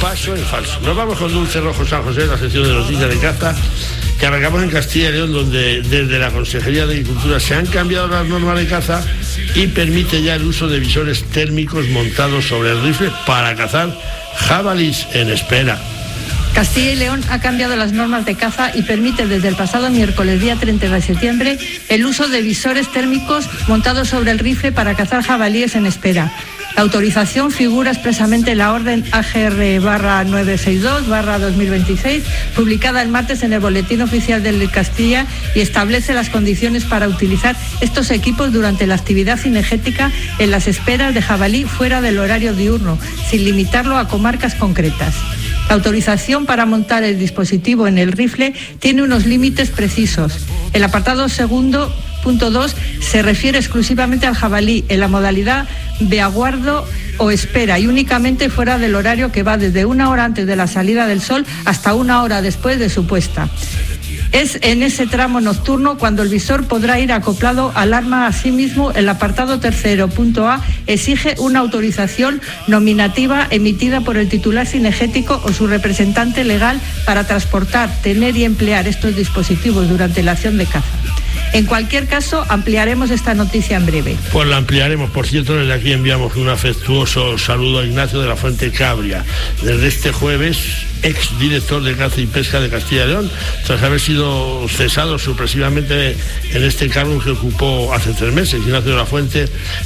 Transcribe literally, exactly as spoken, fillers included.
paso en falso. Nos vamos con Dulce Rojo San José, la sección de noticias de caza, que arrancamos en Castilla y León, donde desde la Consejería de Agricultura se han cambiado las normas de caza y permite ya el uso de visores térmicos montados sobre el rifle para cazar jabalís en espera. Castilla y León ha cambiado las normas de caza y permite desde el pasado miércoles día treinta de septiembre el uso de visores térmicos montados sobre el rifle para cazar jabalíes en espera. La autorización figura expresamente en la orden A G R barra novecientos sesenta y dos barra dos mil veintiséis, publicada el martes en el Boletín Oficial de Castilla, y establece las condiciones para utilizar estos equipos durante la actividad cinegética en las esperas de jabalí fuera del horario diurno, sin limitarlo a comarcas concretas. La autorización para montar el dispositivo en el rifle tiene unos límites precisos. El apartado segundo punto dos se refiere exclusivamente al jabalí en la modalidad de aguardo o espera y únicamente fuera del horario que va desde una hora antes de la salida del sol hasta una hora después de su puesta. Es en ese tramo nocturno cuando el visor podrá ir acoplado al arma. Asimismo, el apartado tercero punto A exige una autorización nominativa emitida por el titular cinegético o su representante legal para transportar, tener y emplear estos dispositivos durante la acción de caza. En cualquier caso, ampliaremos esta noticia en breve. Pues la ampliaremos. Por cierto, desde aquí enviamos un afectuoso saludo a Ignacio de la Fuente Cabria. Desde este jueves, ex director de Caza y Pesca de Castilla y León, tras haber sido cesado sorpresivamente en este cargo que ocupó hace tres meses. Ignacio de la Fuente